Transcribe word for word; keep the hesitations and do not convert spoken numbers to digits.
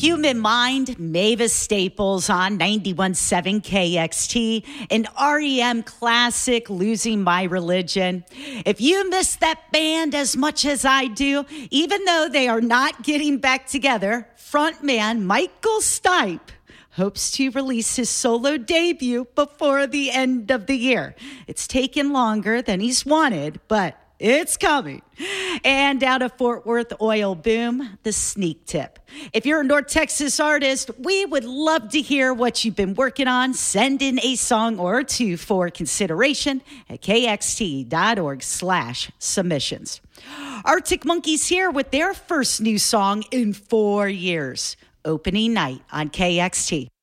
Human Mind, Mavis Staples on ninety-one point seven K X T, and R E M classic, Losing My Religion. If you miss that band as much as I do, even though they are not getting back together, frontman Michael Stipe hopes to release his solo debut before the end of the year. It's taken longer than he's wanted, but it's coming. And out of Fort Worth Oil Boom, the sneak tip. If you're a North Texas artist, we would love to hear what you've been working on. Send in a song or two for consideration at kxt.org slash submissions. Arctic Monkeys here with their first new song in four years. Opening night on K X T.